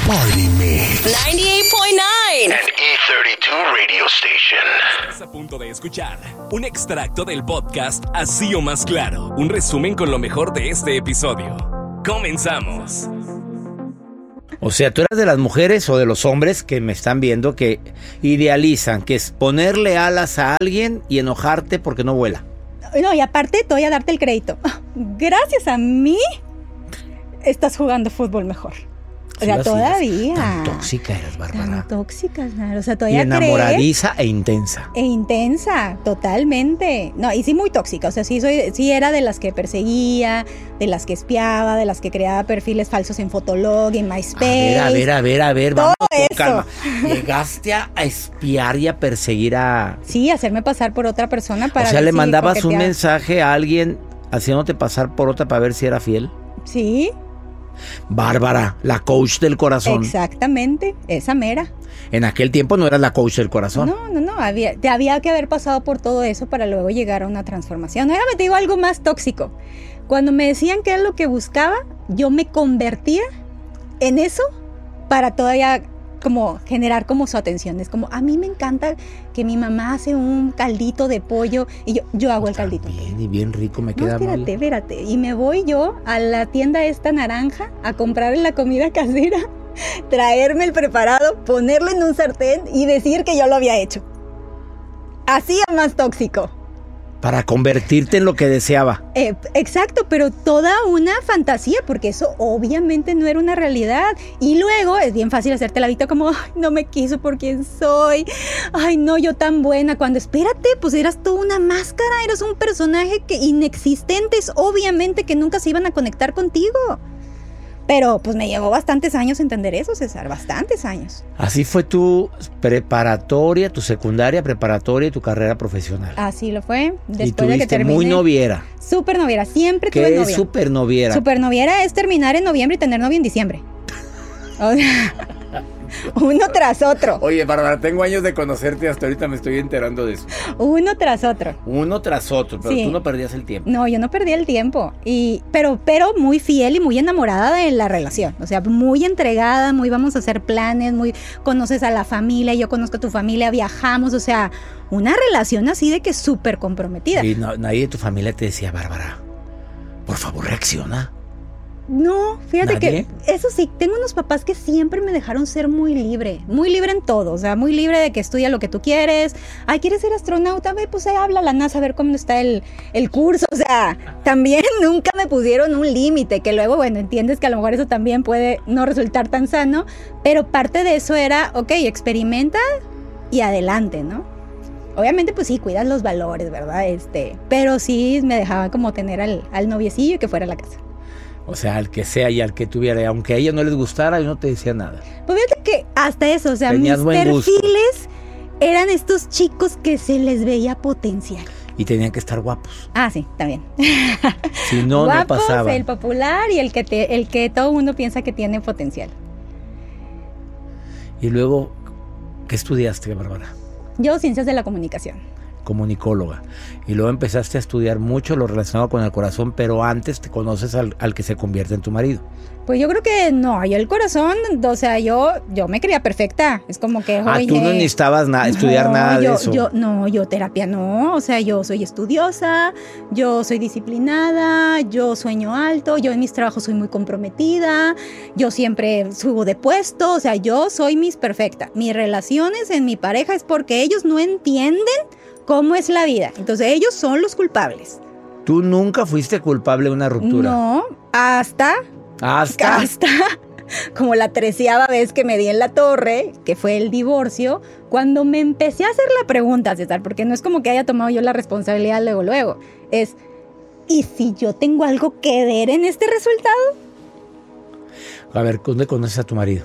Party Mix 98.9 and E32 Radio Station. Estás a punto de escuchar un extracto del podcast Así o Más Claro, un resumen con lo mejor de este episodio. Comenzamos. O sea, tú eras de las mujeres o de los hombres que me están viendo que idealizan, que es ponerle alas a alguien y enojarte porque no vuela. No, y aparte te voy a darte el crédito. Gracias a mí, estás jugando fútbol mejor. O sea, todavía. Tan tóxica eres, Bárbara. Tan tóxica, claro. O sea, Y todavía enamoradiza e intensa. E intensa, totalmente. No, y sí muy tóxica. O sea, sí era de las que perseguía, de las que espiaba, de las que creaba perfiles falsos en Fotolog, en MySpace. A ver, todo vamos con eso. calma. Llegaste a espiar y a perseguir a... Sí, hacerme pasar por otra persona para... O sea, ver le si mandabas un coqueteaba. mensaje a alguien haciéndote pasar por otra para ver si era fiel. Sí, Bárbara, la coach del corazón. exactamente. Esa mera. En aquel tiempo no eras la coach del corazón. No. Había que haber pasado por todo eso para luego llegar a una transformación. Déjame te digo algo más tóxico. Cuando me decían qué es lo que buscaba, yo me convertía en eso para todavía como generar como su atención. Es como, a mí me encanta que mi mamá hace un caldito de pollo y yo hago el caldito. Bien, y bien rico, me No, queda mal. espérate. Y me voy yo a la tienda esta naranja a comprar la comida casera, traerme el preparado, ponerlo en un sartén y decir que yo lo había hecho. Así es más tóxico. Para convertirte en lo que deseaba. Exacto, pero toda una fantasía, porque eso obviamente no era una realidad. Y luego es bien fácil hacerte la vista como, ay, no me quiso por quien soy. Ay, no, yo tan buena. Cuando espérate, pues eras toda una máscara, eras un personaje que inexistentes, obviamente que nunca se iban a conectar contigo. Pero pues me llevó bastantes años entender eso, César, bastantes años. Así fue tu preparatoria, tu secundaria, preparatoria y tu carrera profesional. Así lo fue. Y Después de que tuviste terminé. muy noviera. Súper noviera, siempre tuve ¿Qué novia. es súper noviera? Super noviera es terminar en noviembre y tener novio en diciembre. O sea, uno tras otro. Oye, Bárbara, tengo años de conocerte y hasta ahorita me estoy enterando de eso. Uno tras otro. Uno tras otro, pero Sí. tú no perdías el tiempo. No, yo no perdí el tiempo. Pero muy fiel y muy enamorada de la relación. O sea, muy entregada, muy vamos a hacer planes, muy conoces a la familia, yo conozco a tu familia, viajamos. O sea, una relación así de que súper comprometida. Y nadie de tu familia te decía, Bárbara, por favor, reacciona. No, fíjate ¿Nadie? que eso sí, tengo unos papás que siempre me dejaron ser muy libre en todo, o sea, muy libre de que estudia lo que tú quieres. Ay, ¿quieres ser astronauta? Ve, pues habla a la NASA a ver cómo está el curso, o sea, también nunca me pusieron un límite, que luego, bueno, entiendes que a lo mejor eso también puede no resultar tan sano, pero parte de eso era, ok, experimenta y adelante, ¿no? Obviamente, pues sí, cuidas los valores, ¿verdad? Pero sí me dejaba como tener al noviecillo y que fuera a la casa. O sea, al que sea y al que tuviera, y aunque a ella no les gustara, yo no te decía nada. Pues fíjate que hasta eso, o sea, Tenías mis buen gusto. perfiles eran estos chicos que se les veía potencial. Y tenían que estar guapos. Ah, sí, también. Si no, Guapos, no pasaba. el popular y el que todo el mundo piensa que tiene potencial. Y luego, ¿qué estudiaste, Bárbara? Yo, ciencias de la comunicación. Comunicóloga. Y luego empezaste a estudiar mucho lo relacionado con el corazón, pero antes te conoces al que se convierte en tu marido. Pues yo creo que no, yo el corazón, o sea, yo me creía perfecta. Es como que, Ah, tú no necesitabas estudiar nada de eso. Yo terapia no, o sea, yo soy estudiosa, yo soy disciplinada, yo sueño alto, yo en mis trabajos soy muy comprometida, yo siempre subo de puesto, o sea, yo soy Miss Perfecta. Mis relaciones en mi pareja es porque ellos no entienden cómo es la vida, entonces ellos son los culpables. Tú nunca fuiste culpable de una ruptura. No, hasta como la 13ª vez que me di en la torre, que fue el divorcio, cuando me empecé a hacer la pregunta, César, porque no es como que haya tomado yo la responsabilidad luego, es, ¿y si yo tengo algo que ver en este resultado? A ver, ¿dónde conoces a tu marido?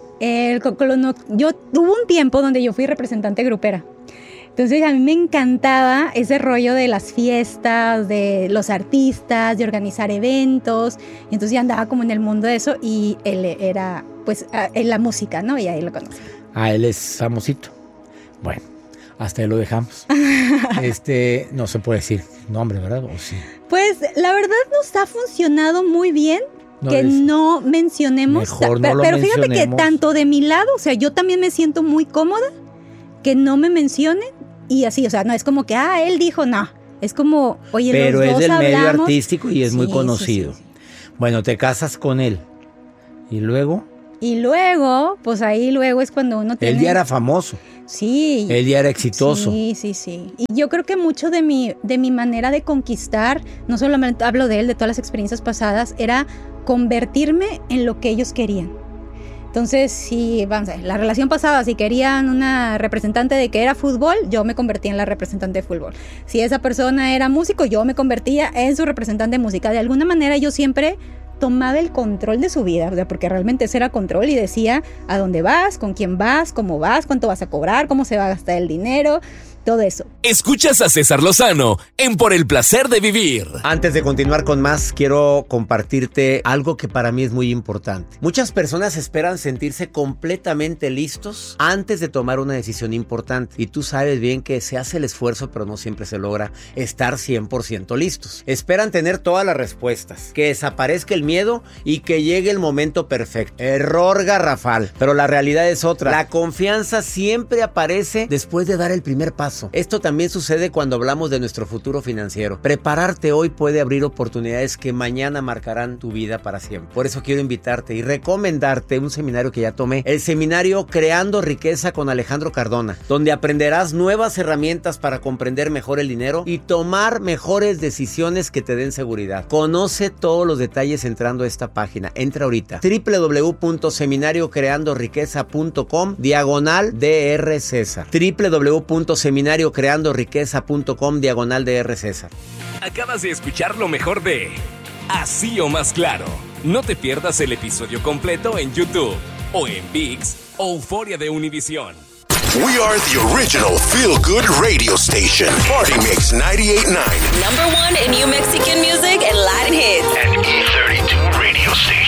Yo tuve un tiempo donde yo fui representante grupera. Entonces a mí me encantaba ese rollo de las fiestas, de los artistas, de organizar eventos. Y entonces yo andaba como en el mundo de eso y él era pues en la música, ¿no? Y ahí lo conocí. Ah, él es famosito. Bueno, hasta ahí lo dejamos. No se puede decir nombre, ¿verdad? ¿O sí? Pues la verdad nos ha funcionado muy bien no mencionemos. Mejor no lo pero fíjate que mencionemos. tanto de mi lado, o sea, yo también me siento muy cómoda que no me mencionen y así, o sea, no es como que, él dijo, no. Es como, oye, pero los dos es del medio hablamos. artístico y es muy Sí, conocido. sí. Bueno, te casas con él. ¿Y luego? Y luego, pues ahí luego es cuando uno tiene... Él ya era famoso. Sí. Él ya era exitoso. Sí. Y yo creo que mucho de mi manera de conquistar, no solamente hablo de él, de todas las experiencias pasadas, era convertirme en lo que ellos querían. Entonces, si vamos a ver, la relación pasada, si querían una representante de que era fútbol, yo me convertía en la representante de fútbol. Si esa persona era músico, yo me convertía en su representante de música. De alguna manera yo siempre tomaba el control de su vida, o sea, porque realmente ese era control y decía a dónde vas, con quién vas, cómo vas, cuánto vas a cobrar, cómo se va a gastar el dinero, todo eso. Escuchas a César Lozano en Por el Placer de Vivir. Antes de continuar con más, quiero compartirte algo que para mí es muy importante. Muchas personas esperan sentirse completamente listos antes de tomar una decisión importante. Y tú sabes bien que se hace el esfuerzo, pero no siempre se logra estar 100% listos. Esperan tener todas las respuestas, que desaparezca el miedo y que llegue el momento perfecto. Error garrafal. Pero la realidad es otra. La confianza siempre aparece después de dar el primer paso. Esto también sucede cuando hablamos de nuestro futuro financiero. Prepararte hoy puede abrir oportunidades que mañana marcarán tu vida para siempre. Por eso quiero invitarte y recomendarte un seminario que ya tomé. El seminario Creando Riqueza con Alejandro Cardona, donde aprenderás nuevas herramientas para comprender mejor el dinero y tomar mejores decisiones que te den seguridad. Conoce todos los detalles entrando a esta página. Entra ahorita. www.seminariocreandoriqueza.com/Dr. César. www.seminariocreandoriqueza.com/Dr. César. Acabas de escuchar lo mejor de Así o Más Claro. No te pierdas el episodio completo en YouTube o en ViX o Euforia de Univision. We are the original feel-good radio station. Party Mix 98.9. Number one in New Mexico.